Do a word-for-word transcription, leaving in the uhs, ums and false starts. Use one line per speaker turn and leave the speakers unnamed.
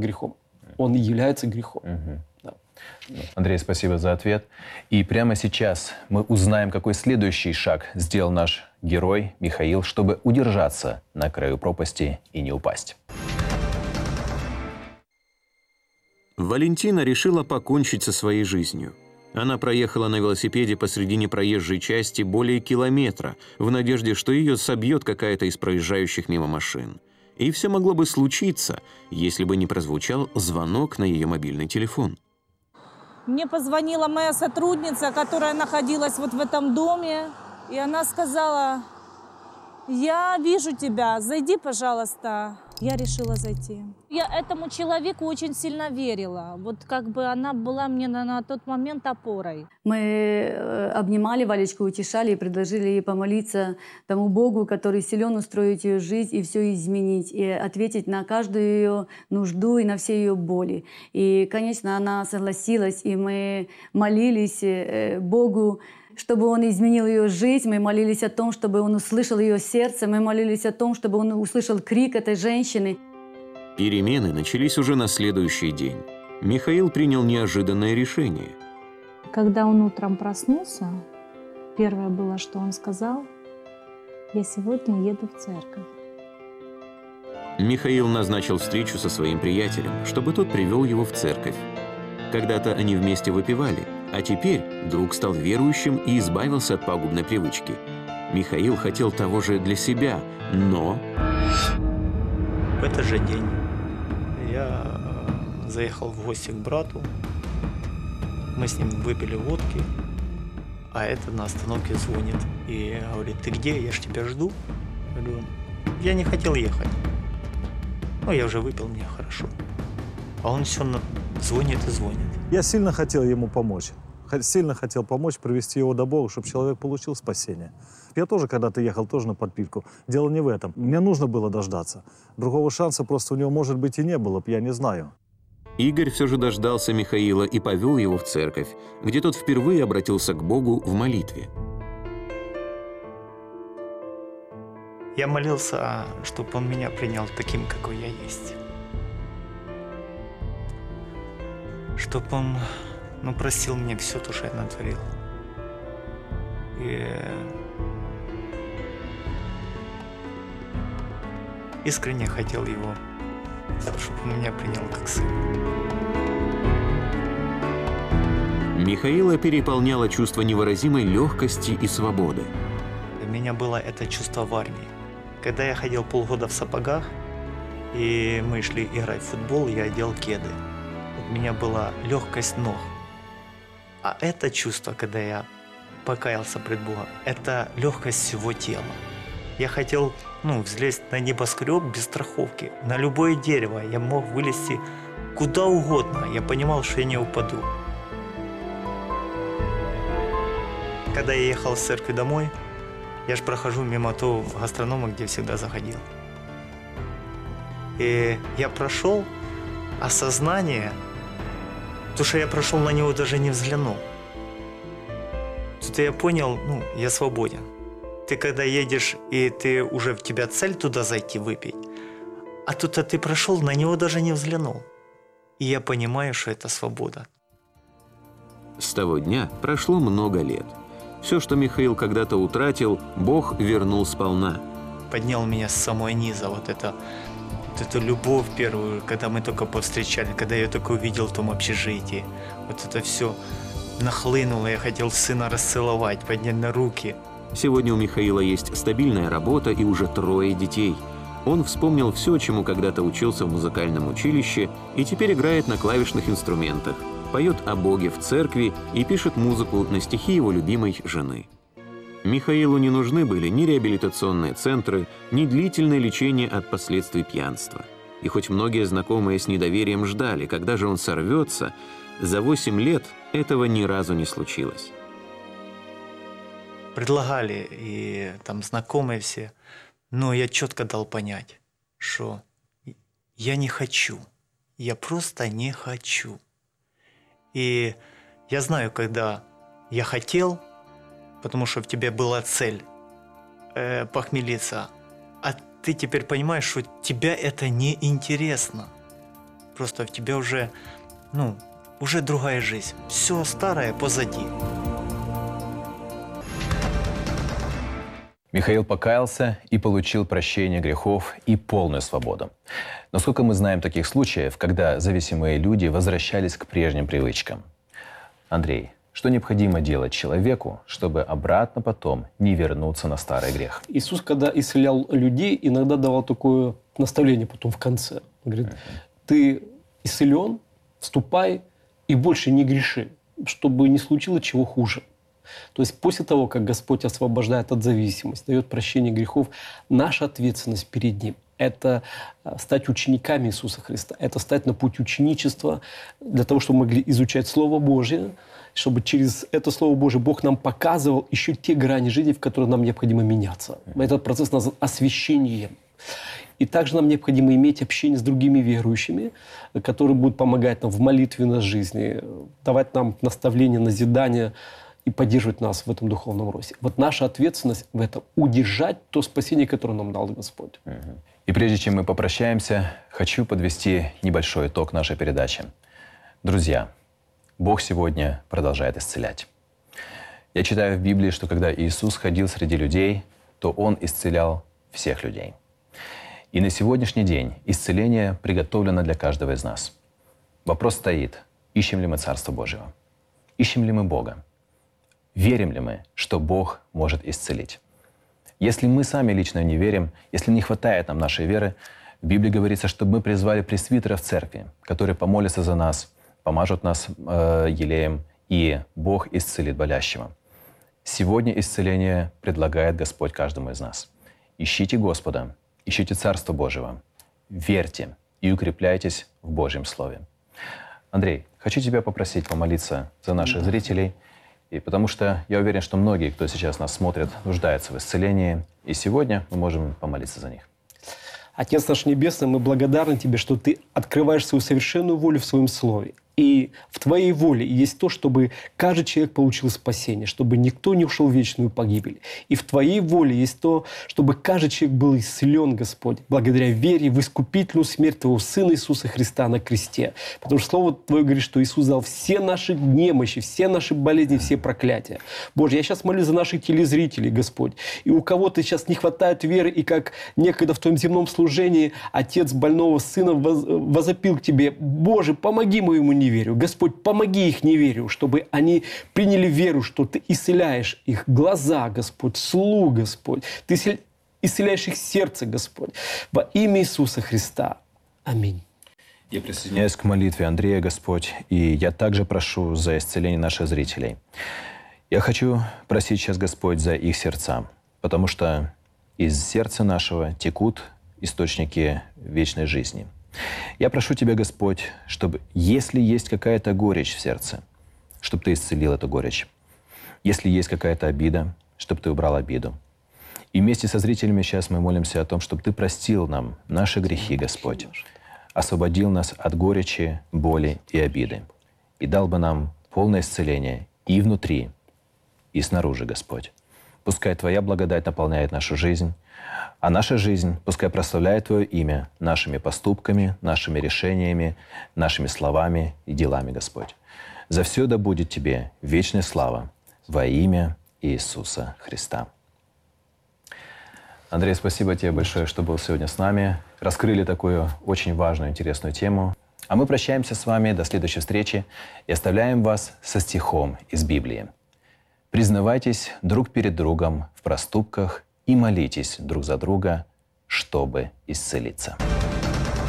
грехом. Он является грехом.
Угу.
Да.
Андрей, спасибо за ответ. И прямо сейчас мы узнаем, какой следующий шаг сделал наш герой Михаил, чтобы удержаться на краю пропасти и не упасть.
Валентина решила покончить со своей жизнью. Она проехала на велосипеде посредине проезжей части более километра в надежде, что ее собьет какая-то из проезжающих мимо машин. И все могло бы случиться, если бы не прозвучал звонок на ее мобильный телефон.
Мне позвонила моя сотрудница, которая находилась вот в этом доме, и она сказала: «Я вижу тебя, зайди, пожалуйста». Я решила зайти. Я этому человеку очень сильно верила. Вот как бы она была мне на, на тот момент опорой.
Мы обнимали Валечку, утешали и предложили ей помолиться тому Богу, который силен устроить ее жизнь и все изменить, и ответить на каждую ее нужду и на все ее боли. И, конечно, она согласилась, и мы молились Богу, чтобы Он изменил ее жизнь. Мы молились о том, чтобы Он услышал ее сердце. Мы молились о том, чтобы Он услышал крик этой женщины.
Перемены начались уже на следующий день. Михаил принял неожиданное решение.
Когда он утром проснулся, первое было, что он сказал: «Я сегодня еду в церковь».
Михаил назначил встречу со своим приятелем, чтобы тот привел его в церковь. Когда-то они вместе выпивали, а теперь друг стал верующим и избавился от пагубной привычки. Михаил хотел того же для себя, но...
В этот же день я заехал в гости к брату. Мы с ним выпили водки, а этот на остановке звонит и говорит: «Ты где? Я ж тебя жду». Я говорю: «Я не хотел ехать». Ну, я уже выпил, мне хорошо. А он все звонит и звонит.
Я сильно хотел ему помочь. Сильно хотел помочь, привести его до Бога, чтобы человек получил спасение. Я тоже когда-то ехал тоже на подпитку. Дело не в этом. Мне нужно было дождаться. Другого шанса просто у него, может быть, и не было, я не знаю.
Игорь все же дождался Михаила и повел его в церковь, где тот впервые обратился к Богу в молитве.
Я молился, чтобы он меня принял таким, какой я есть. Чтобы он, ну, простил мне все то, что я натворил. И искренне хотел его, чтобы он меня принял как сына.
Михаила переполняло чувство невыразимой легкости и свободы.
У меня было это чувство в армии. Когда я ходил полгода в сапогах, и мы шли играть в футбол, я одел кеды. У меня была легкость ног. А это чувство, когда я покаялся пред Богом, это легкость всего тела. Я хотел, ну, взлезть на небоскреб без страховки, на любое дерево. Я мог вылезти куда угодно. Я понимал, что я не упаду. Когда я ехал с церкви домой, я же прохожу мимо того гастронома, где всегда заходил. И я прошел осознание, то, что я прошел на него, даже не взглянул. Тут я понял, ну, я свободен. Ты когда едешь, и ты уже в тебя цель туда зайти выпить, а тут а ты прошел, на него даже не взглянул. И я понимаю, что это свобода.
С того дня прошло много лет. Все, что Михаил когда-то утратил, Бог вернул сполна.
Поднял меня с самого низа, вот это, вот эту любовь первую, когда мы только повстречали, когда я только увидел в том общежитии. Вот это все нахлынуло, я хотел сына расцеловать, поднять на руки.
Сегодня у Михаила есть стабильная работа и уже трое детей. Он вспомнил все, чему когда-то учился в музыкальном училище, и теперь играет на клавишных инструментах, поет о Боге в церкви и пишет музыку на стихи его любимой жены. Михаилу не нужны были ни реабилитационные центры, ни длительное лечение от последствий пьянства. И хоть многие знакомые с недоверием ждали, когда же он сорвется, за восемь лет этого ни разу не случилось.
Предлагали и там знакомые все, но я четко дал понять, что я не хочу, я просто не хочу. И я знаю, когда я хотел, потому что в тебе была цель э, похмелиться, а ты теперь понимаешь, что тебе это не интересно. Просто в тебе уже, ну, уже другая жизнь. Все старое позади.
Михаил покаялся и получил прощение грехов и полную свободу. Но сколько мы знаем таких случаев, когда зависимые люди возвращались к прежним привычкам? Андрей, что необходимо делать человеку, чтобы обратно потом не вернуться на старый грех?
Иисус, когда исцелял людей, иногда давал такое наставление потом в конце. Он говорит, ты исцелен, вступай и больше не греши, чтобы не случилось чего хуже. То есть после того, как Господь освобождает от зависимости, дает прощение грехов, наша ответственность перед Ним – это стать учениками Иисуса Христа, это стать на путь ученичества, для того, чтобы мы могли изучать Слово Божие, чтобы через это Слово Божие Бог нам показывал еще те грани жизни, в которых нам необходимо меняться. Этот процесс называется освящением. И также нам необходимо иметь общение с другими верующими, которые будут помогать нам в молитвенной жизни, давать нам наставления, назидания, и поддерживать нас в этом духовном росте. Вот наша ответственность в этом – удержать то спасение, которое нам дал Господь.
И прежде чем мы попрощаемся, хочу подвести небольшой итог нашей передачи. Друзья, Бог сегодня продолжает исцелять. Я читаю в Библии, что когда Иисус ходил среди людей, то Он исцелял всех людей. И на сегодняшний день исцеление приготовлено для каждого из нас. Вопрос стоит, ищем ли мы Царство Божьего? Ищем ли мы Бога? Верим ли мы, что Бог может исцелить? Если мы сами лично не верим, если не хватает нам нашей веры, в Библии говорится, чтобы мы призвали пресвитеров церкви, которые помолятся за нас, помажут нас э, елеем, и Бог исцелит болящего. Сегодня исцеление предлагает Господь каждому из нас. Ищите Господа, ищите Царство Божьего, верьте и укрепляйтесь в Божьем Слове. Андрей, хочу тебя попросить помолиться за наших зрителей, и потому что я уверен, что многие, кто сейчас нас смотрит, нуждаются в исцелении. И сегодня мы можем помолиться за них.
Отец наш Небесный, мы благодарны Тебе, что Ты открываешь свою совершенную волю в Своем Слове. И в Твоей воле есть то, чтобы каждый человек получил спасение, чтобы никто не ушел в вечную погибель. И в Твоей воле есть то, чтобы каждый человек был исцелен, Господь, благодаря вере в искупительную смерть Твоего Сына Иисуса Христа на кресте. Потому что Слово Твое говорит, что Иисус взял все наши немощи, все наши болезни, все проклятия. Боже, я сейчас молюсь за наших телезрителей, Господь. И у кого-то сейчас не хватает веры, и как некогда в Твоем земном служении отец больного сына возопил к Тебе: Боже, помоги моему неверию. Господь, помоги их неверию, чтобы они приняли веру, что Ты исцеляешь их глаза, Господь, слух, Господь. Ты исцеляешь их сердце, Господь. Во имя Иисуса Христа. Аминь.
Я присоединяюсь к молитве Андрея, Господь, и я также прошу за исцеление наших зрителей. Я хочу просить сейчас, Господь, за их сердца, потому что из сердца нашего текут источники вечной жизни. Я прошу Тебя, Господь, чтобы, если есть какая-то горечь в сердце, чтобы Ты исцелил эту горечь. Если есть какая-то обида, чтобы Ты убрал обиду. И вместе со зрителями сейчас мы молимся о том, чтобы Ты простил нам наши грехи, Господь, освободил нас от горечи, боли и обиды, и дал бы нам полное исцеление и внутри, и снаружи, Господь. Пускай Твоя благодать наполняет нашу жизнь, а наша жизнь пускай прославляет Твое имя нашими поступками, нашими решениями, нашими словами и делами, Господь. За все да будет Тебе вечная слава во имя Иисуса Христа. Андрей, спасибо Тебе большое, что был сегодня с нами. Раскрыли такую очень важную, интересную тему. А мы прощаемся с вами до следующей встречи и оставляем вас со стихом из Библии. «Признавайтесь друг перед другом в проступках и молитесь друг за друга, чтобы исцелиться».